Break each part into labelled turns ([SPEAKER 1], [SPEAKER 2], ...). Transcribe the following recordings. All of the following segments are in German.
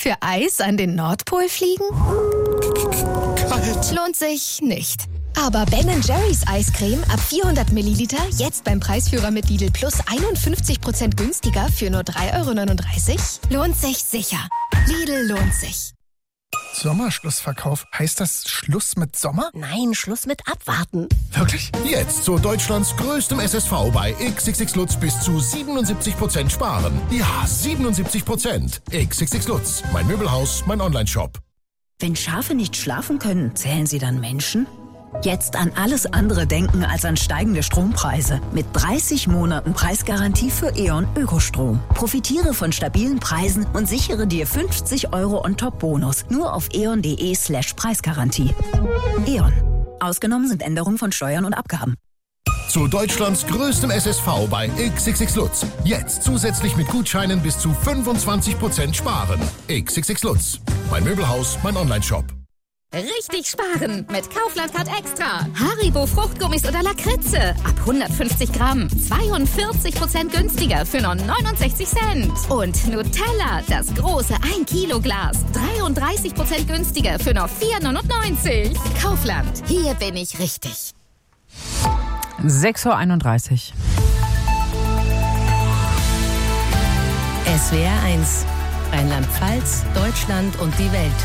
[SPEAKER 1] Für Eis an den Nordpol fliegen?
[SPEAKER 2] Kalt.
[SPEAKER 1] Lohnt sich nicht. Aber Ben & Jerry's Eiscreme ab 400 Milliliter jetzt beim Preisführer mit Lidl Plus 51% günstiger für nur 3,39 €? Lohnt sich sicher. Lidl lohnt sich.
[SPEAKER 2] Sommerschlussverkauf. Heißt das Schluss mit Sommer?
[SPEAKER 3] Nein, Schluss mit Abwarten.
[SPEAKER 2] Wirklich?
[SPEAKER 4] Jetzt zu Deutschlands größtem SSV bei XXX Lutz bis zu 77% sparen. Ja, 77%. XXX Lutz. Mein Möbelhaus, mein Onlineshop.
[SPEAKER 5] Wenn Schafe nicht schlafen können, zählen sie dann Menschen? Jetzt an alles andere denken als an steigende Strompreise. Mit 30 Monaten Preisgarantie für E.ON Ökostrom. Profitiere von stabilen Preisen und sichere dir 50 € On-Top-Bonus. Nur auf eon.de/Preisgarantie. E.ON. Ausgenommen sind Änderungen von Steuern und Abgaben.
[SPEAKER 4] Zu Deutschlands größtem SSV bei XXX Lutz. Jetzt zusätzlich mit Gutscheinen bis zu 25% sparen. XXX Lutz. Mein Möbelhaus, mein Onlineshop.
[SPEAKER 1] Richtig sparen mit Kaufland Card Extra. Haribo Fruchtgummis oder Lakritze. Ab 150 Gramm. 42% günstiger für nur 69 Cent. Und Nutella, das große 1 Kilo Glas. 33% günstiger für nur 4,99 €. Kaufland, hier bin ich richtig.
[SPEAKER 6] 6:31 Uhr.
[SPEAKER 3] SWR 1. Rheinland-Pfalz, Deutschland und die Welt.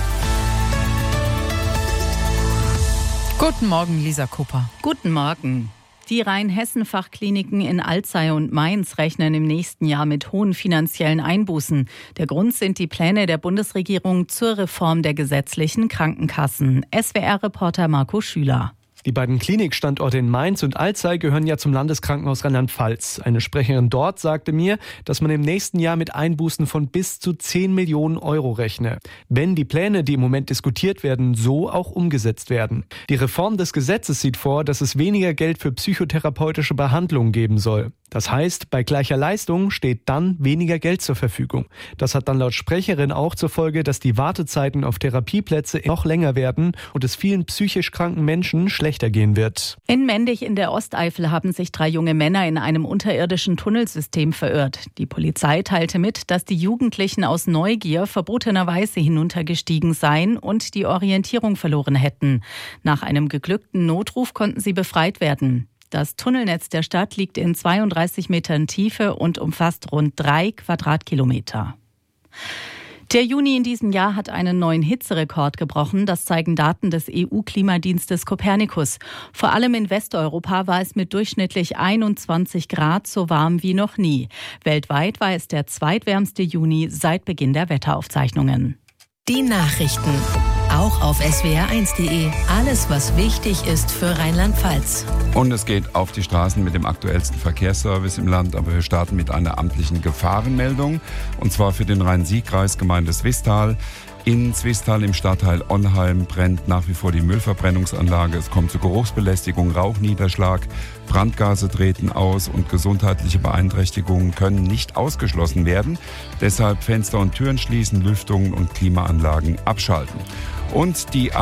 [SPEAKER 6] Guten Morgen, Lisa Cooper.
[SPEAKER 7] Guten Morgen. Die Rhein-Hessen-Fachkliniken in Alzey und Mainz rechnen im nächsten Jahr mit hohen finanziellen Einbußen. Der Grund sind die Pläne der Bundesregierung zur Reform der gesetzlichen Krankenkassen. SWR-Reporter Marco Schüler.
[SPEAKER 8] Die beiden Klinikstandorte in Mainz und Alzey gehören ja zum Landeskrankenhaus Rheinland-Pfalz. Eine Sprecherin dort sagte mir, dass man im nächsten Jahr mit Einbußen von bis zu 10 Millionen € rechne. Wenn die Pläne, die im Moment diskutiert werden, so auch umgesetzt werden. Die Reform des Gesetzes sieht vor, dass es weniger Geld für psychotherapeutische Behandlungen geben soll. Das heißt, bei gleicher Leistung steht dann weniger Geld zur Verfügung. Das hat dann laut Sprecherin auch zur Folge, dass die Wartezeiten auf Therapieplätze noch länger werden und es vielen psychisch kranken Menschen schlechter gehen wird.
[SPEAKER 7] In Mendig in der Osteifel haben sich 3 junge Männer in einem unterirdischen Tunnelsystem verirrt. Die Polizei teilte mit, dass die Jugendlichen aus Neugier verbotenerweise hinuntergestiegen seien und die Orientierung verloren hätten. Nach einem geglückten Notruf konnten sie befreit werden. Das Tunnelnetz der Stadt liegt in 32 Metern Tiefe und umfasst rund 3 Quadratkilometer. Der Juni in diesem Jahr hat einen neuen Hitzerekord gebrochen. Das zeigen Daten des EU-Klimadienstes Copernicus. Vor allem in Westeuropa war es mit durchschnittlich 21 Grad so warm wie noch nie. Weltweit war es der zweitwärmste Juni seit Beginn der Wetteraufzeichnungen.
[SPEAKER 3] Die Nachrichten. Auch auf swr1.de. Alles, was wichtig ist für Rheinland-Pfalz.
[SPEAKER 9] Und es geht auf die Straßen mit dem aktuellsten Verkehrsservice im Land. Aber wir starten mit einer amtlichen Gefahrenmeldung. Und zwar für den Rhein-Sieg-Kreis, Gemeinde Zwistal. In Zwistal im Stadtteil Onheim brennt nach wie vor die Müllverbrennungsanlage. Es kommt zu Geruchsbelästigung, Rauchniederschlag, Brandgase treten aus und gesundheitliche Beeinträchtigungen können nicht ausgeschlossen werden. Deshalb Fenster und Türen schließen, Lüftungen und Klimaanlagen abschalten. Und die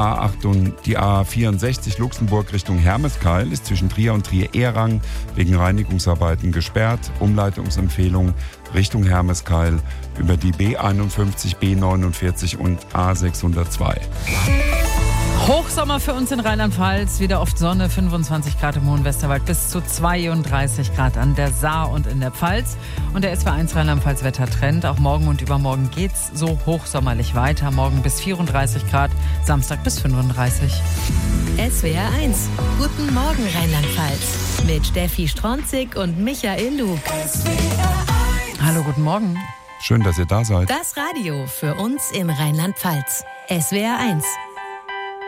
[SPEAKER 9] A64 Luxemburg Richtung Hermeskeil ist zwischen Trier und Trier-Ehrang wegen Reinigungsarbeiten gesperrt. Umleitungsempfehlung Richtung Hermeskeil über die B51, B49 und A602.
[SPEAKER 6] Hochsommer für uns in Rheinland-Pfalz. Wieder oft Sonne, 25 Grad im Hohen Westerwald, bis zu 32 Grad an der Saar und in der Pfalz. Und der SWR1 Rheinland-Pfalz Wettertrend. Auch morgen und übermorgen geht's so hochsommerlich weiter. Morgen bis 34 Grad, Samstag bis 35.
[SPEAKER 3] SWR 1. Guten Morgen Rheinland-Pfalz. Mit Steffi Stronzig und Michael Lug.
[SPEAKER 6] Hallo, guten Morgen.
[SPEAKER 9] Schön, dass ihr da seid.
[SPEAKER 3] Das Radio für uns in Rheinland-Pfalz. SWR 1.